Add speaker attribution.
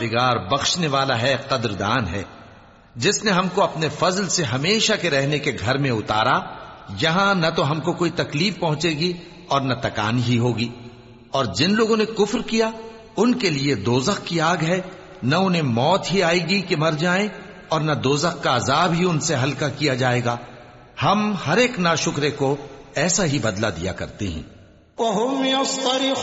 Speaker 1: परवरदिगार बख्शने वाला है, कद्रदान है, जिसने हमको अपने फजल से हमेशा के रहने के घर में उतारा। यहां न तो हमको कोई तकलीफ पहुंचेगी और न तकान ही होगी। और जिन लोगों ने कुफ्र किया उनके लिए दोजख की आग है, न उन्हें मौत ही आएगी कि मर जाएं, और न दोजख का अजाब ही उनसे हल्का किया जाएगा। हम हर एक नाशुक्रे को ऐसा ही बदला दिया करते हैं।